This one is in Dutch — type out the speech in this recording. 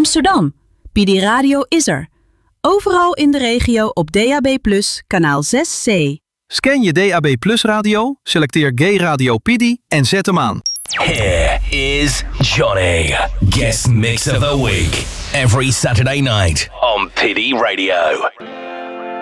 Amsterdam. PD Radio is er. Overal in de regio op DAB+, kanaal 6C. Scan je DAB Plus radio, selecteer Gay Radio PD en zet hem aan. Here is Johnny, guest mix of the week, every Saturday night on PD Radio.